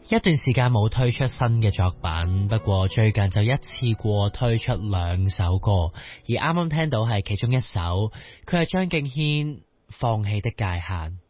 一段時間冇推出新嘅作品，不過最近就一次過推出2首歌，而啱啱聽到係其中一首，佢係張敬軒《放棄的界限》。